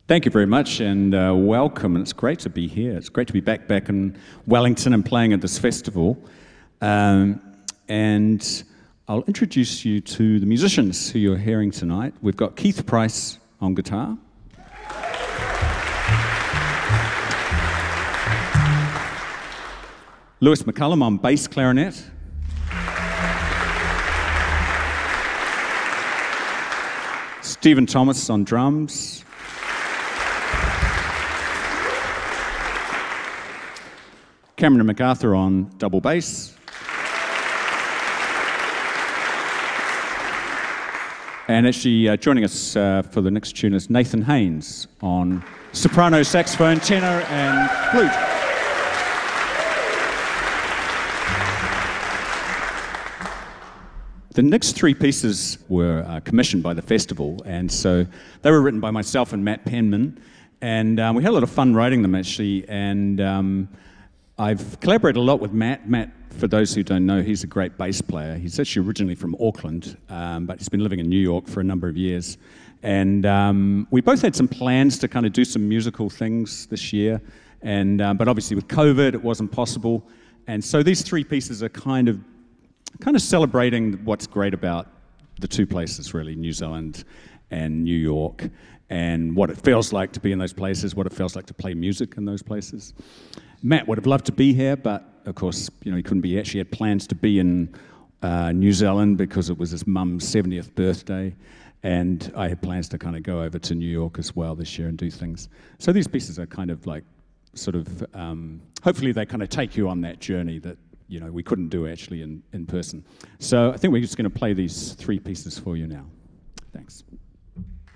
Thank you very much, and welcome. And it's great to be here. It's great to be back in Wellington and playing at this festival. And I'll introduce you to the musicians who you're hearing tonight. We've got Keith Price on guitar. Lewis McCullum on bass clarinet. Stephen Thomas on drums. Cameron MacArthur on double bass. And actually joining us for the next tune is Nathan Haynes on soprano, saxophone, tenor and flute. The next three pieces were commissioned by the festival, and so they were written by myself and Matt Penman, and we had a lot of fun writing them actually, and I've collaborated a lot with Matt. Matt, for those who don't know, he's a great bass player. He's actually originally from Auckland, but he's been living in New York for a number of years. And we both had some plans to kind of do some musical things this year, and but obviously with COVID, it wasn't possible. And so these three pieces are kind of celebrating what's great about the two places, really, New Zealand and New York, and what it feels like to be in those places, what it feels like to play music in those places. Matt would have loved to be here, but of course, you know, he couldn't be. He actually had plans to be in New Zealand because it was his mum's 70th birthday, and I had plans to kind of go over to New York as well this year and do things. So these pieces are kind of like, sort of, hopefully they kind of take you on that journey that, you know, we couldn't do actually in person. So I think we're just going to play these three pieces for you now. Thanks.